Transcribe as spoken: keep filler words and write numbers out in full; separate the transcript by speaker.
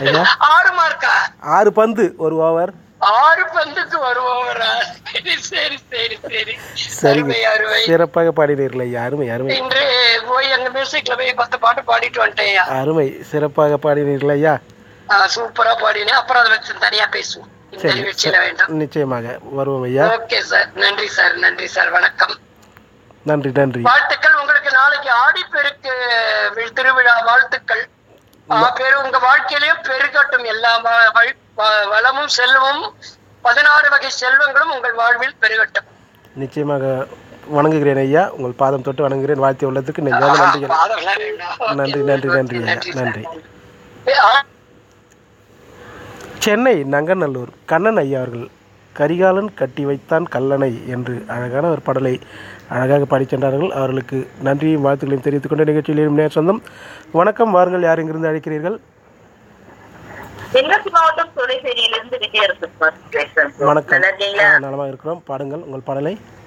Speaker 1: ஐயா
Speaker 2: ஆறு மார்க்கா?
Speaker 1: ஆறு பந்து ஒரு ஓவர்.
Speaker 2: ஆறு பந்துக்கு ஒரு ஓவரா? சரி சரி சரி சரி.
Speaker 1: சரிங்க,
Speaker 2: அருமை அருமை.
Speaker 1: சிறப்பாக பாடினீர்கள் ஐயா. அருமை அருமை.
Speaker 2: இன்று போய் அங்க மியூசிக்ல போய் பத்து பாட்டு பாடிட்டு வந்துட்டேன்.
Speaker 1: அருமை, சிறப்பாக பாடினீர்கள் ஐயா.
Speaker 2: சூப்பரா பாடினேன். அப்புறம் அதை வச்சு தனியா பேசுவோம் இந்த
Speaker 1: சரி,
Speaker 2: நிகழ்ச்சியில. வேண்டாம்,
Speaker 1: நிச்சயமாக வருவோம் ஐயா.
Speaker 2: Okay sir. நன்றி சார், நன்றி சார். வணக்கம்.
Speaker 1: நன்றி நன்றி.
Speaker 2: வாழ்த்துக்கள் உங்களுக்கு. நாளைக்கு ஆடிப்பெருக்கு திருவிழா வாழ்த்துக்கள். பேரு உங்க வாழ்க்கையிலயும் பெருகட்டும். எல்லா வளமும் செல்வமும் பதினாறு வகை செல்வங்களும் உங்கள் வாழ்வில் பெருகட்டும்.
Speaker 1: நிச்சயமாக வணங்குகிறேன் ஐயா. உங்கள் பாதம் தொட்டு வணங்குகிறேன். வாழ்த்தி உள்ளதுக்கு நெஞ்சாத நன்றிகள். நன்றி நன்றி நன்றி ஐயா, நன்றி. சென்னை நங்கநல்லூர் கண்ணன் ஐயா அவர்கள் கரிகாலன் கட்டி வைத்தான் கல்லணை என்று அழகான ஒரு பாடலை அழகாக பாடிச் சென்றார்கள். அவர்களுக்கு நன்றியும் வாழ்த்துக்களையும் தெரிவித்துக் கொண்ட நிகழ்ச்சியில் நேர் சொந்தம். வணக்கம், வாருங்கள். யார் எங்கிருந்து அழைக்கிறீர்கள்?
Speaker 3: மாவட்டம் சோலைசேரியிலிருந்து விஜயரசு.
Speaker 1: வணக்கம், நலமாக இருக்கிறோம். பாடுங்கள் உங்கள் பாடலை.